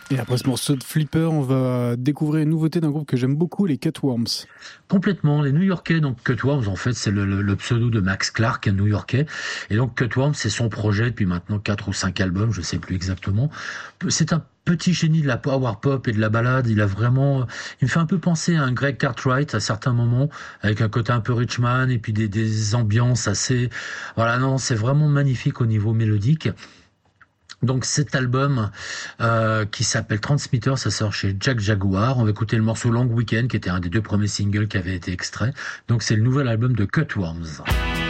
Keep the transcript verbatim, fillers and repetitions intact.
Et après ce morceau de Flipper, on va découvrir une nouveauté d'un groupe que j'aime beaucoup, les Cutworms. Complètement, les New-Yorkais, donc Cutworms, en fait, c'est le, le, le pseudo de Max Clark, un New-Yorkais. Et donc Cutworms, c'est son projet depuis maintenant quatre ou cinq albums, je sais plus exactement. C'est un petit génie de la power pop et de la ballade. Il a vraiment, il me fait un peu penser à un Greg Cartwright à certains moments, avec un côté un peu Richman et puis des, des ambiances assez, voilà, non, c'est vraiment magnifique au niveau mélodique. Donc cet album euh, qui s'appelle Transmitter, ça sort chez Jack Jaguar. On va écouter le morceau Long Weekend qui était un des deux premiers singles qui avait été extrait. Donc c'est le nouvel album de Cutworms.